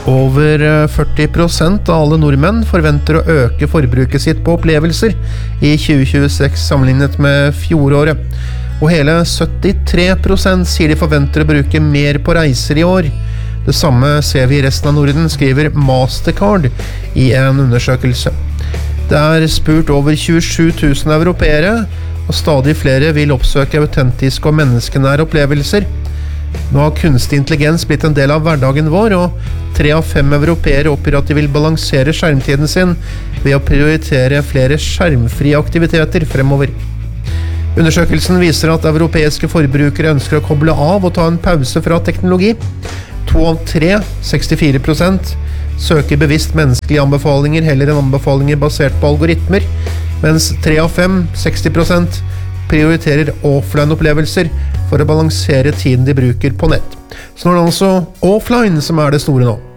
Over 40% av alle nordmenn forventer å øke forbruket sitt på opplevelser i 2026 sammenlignet med fjoråret. Og hele 73% sier de forventer å bruke mer på reiser i år. Det samme ser vi i resten av Norden, skriver Mastercard i en undersøkelse. Det er spurt over 27 000 europeere, og stadig flere vil oppsøke autentiske og menneskenære opplevelser. Nå har kunstig intelligens blitt en del av hverdagen vår, og 3 av 5 europeere oppgir at de vil balansere skjermtiden sin ved å prioritere flere skjermfrie aktiviteter fremover. Undersøkelsen viser at europeiske forbrukere ønsker å koble av og ta en pause fra teknologi. 2 av 3, 64%, søker bevisst menneskelige anbefalinger heller enn anbefalinger basert på algoritmer, mens 3 av 5, 60%, prioriterer offline-opplevelser for å balansere tiden de bruker på nett. Så nå er det altså offline som er det store nå.